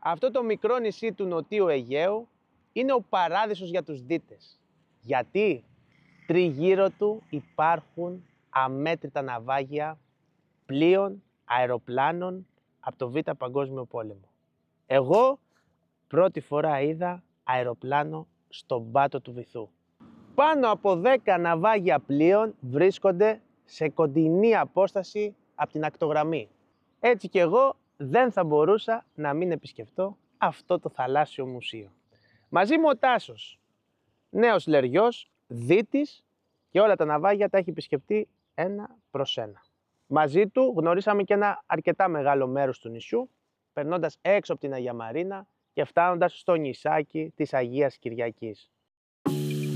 Αυτό το μικρό νησί του Νοτίου Αιγαίου είναι ο παράδεισος για τους δίτες. Γιατί τριγύρω του υπάρχουν αμέτρητα ναυάγια πλοίων, αεροπλάνων από το Β' Παγκόσμιο Πόλεμο. Εγώ πρώτη φορά είδα αεροπλάνο στον πάτο του βυθού. Πάνω από 10 ναυάγια πλοίων βρίσκονται σε κοντινή απόσταση από την ακτογραμμή. Έτσι κι εγώ δεν θα μπορούσα να μην επισκεφτώ αυτό το θαλάσσιο μουσείο. Μαζί μου ο Τάσος, νέος λεριός, δίτης, και όλα τα ναυάγια τα έχει επισκεφτεί ένα προς ένα. Μαζί του γνωρίσαμε και ένα αρκετά μεγάλο μέρος του νησιού, περνώντας έξω από την Αγία Μαρίνα και φτάνοντας στο νησάκι της Αγίας Κυριακής.